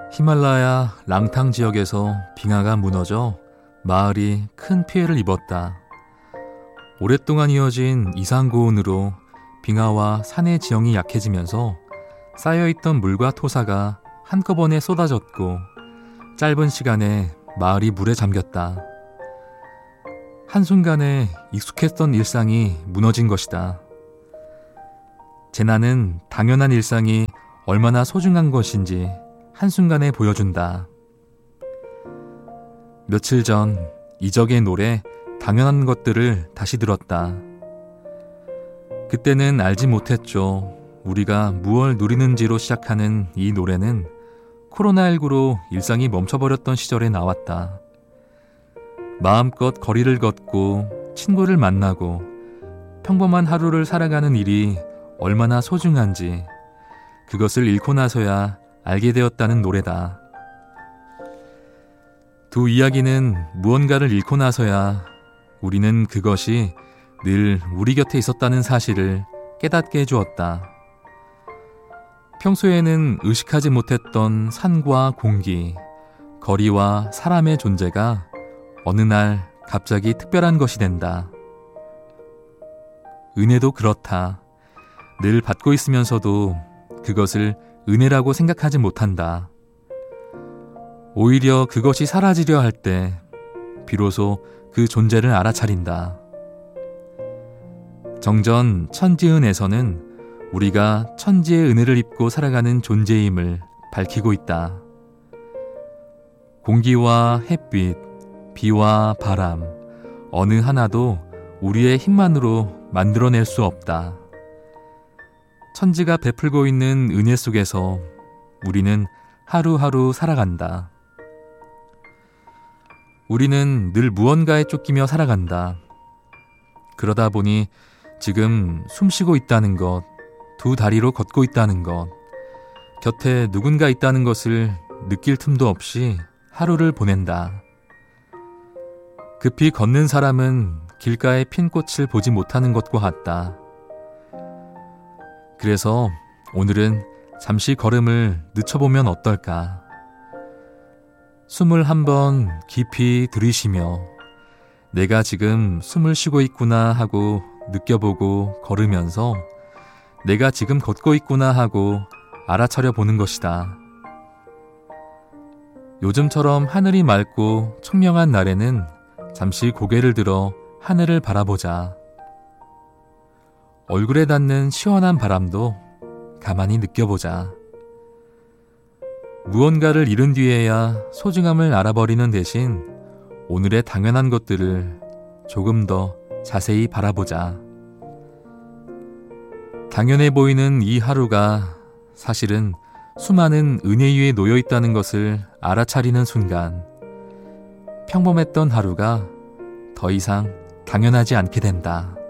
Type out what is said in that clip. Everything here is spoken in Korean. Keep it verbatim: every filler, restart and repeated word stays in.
히말라야 랑탕 지역에서 빙하가 무너져 마을이 큰 피해를 입었다. 오랫동안 이어진 이상고온으로 빙하와 산의 지형이 약해지면서 쌓여있던 물과 토사가 한꺼번에 쏟아졌고 짧은 시간에 마을이 물에 잠겼다. 한순간에 익숙했던 일상이 무너진 것이다. 재난은 당연한 일상이 얼마나 소중한 것인지 한순간에 보여준다. 며칠 전 이적의 노래 당연한 것들을 다시 들었다. 그때는 알지 못했죠. 우리가 무얼 누리는지로 시작하는 이 노래는 코로나십구로 일상이 멈춰버렸던 시절에 나왔다. 마음껏 거리를 걷고 친구를 만나고 평범한 하루를 살아가는 일이 얼마나 소중한지 그것을 잃고 나서야 알게 되었다는 노래다. 두 이야기는 무언가를 잃고 나서야 우리는 그것이 늘 우리 곁에 있었다는 사실을 깨닫게 해주었다. 평소에는 의식하지 못했던 산과 공기, 거리와 사람의 존재가 어느 날 갑자기 특별한 것이 된다. 은혜도 그렇다. 늘 받고 있으면서도 그것을 은혜라고 생각하지 못한다. 오히려 그것이 사라지려 할 때 비로소 그 존재를 알아차린다. 정전 천지은에서는 우리가 천지의 은혜를 입고 살아가는 존재임을 밝히고 있다. 공기와 햇빛, 비와 바람, 어느 하나도 우리의 힘만으로 만들어낼 수 없다. 천지가 베풀고 있는 은혜 속에서 우리는 하루하루 살아간다. 우리는 늘 무언가에 쫓기며 살아간다. 그러다 보니 지금 숨쉬고 있다는 것, 두 다리로 걷고 있다는 것, 곁에 누군가 있다는 것을 느낄 틈도 없이 하루를 보낸다. 급히 걷는 사람은 길가에 핀 꽃을 보지 못하는 것과 같다. 그래서 오늘은 잠시 걸음을 늦춰보면 어떨까? 숨을 한번 깊이 들이쉬며 내가 지금 숨을 쉬고 있구나 하고 느껴보고 걸으면서 내가 지금 걷고 있구나 하고 알아차려 보는 것이다. 요즘처럼 하늘이 맑고 청명한 날에는 잠시 고개를 들어 하늘을 바라보자. 얼굴에 닿는 시원한 바람도 가만히 느껴보자. 무언가를 잃은 뒤에야 소중함을 알아버리는 대신 오늘의 당연한 것들을 조금 더 자세히 바라보자. 당연해 보이는 이 하루가 사실은 수많은 은혜 위에 놓여 있다는 것을 알아차리는 순간 평범했던 하루가 더 이상 당연하지 않게 된다.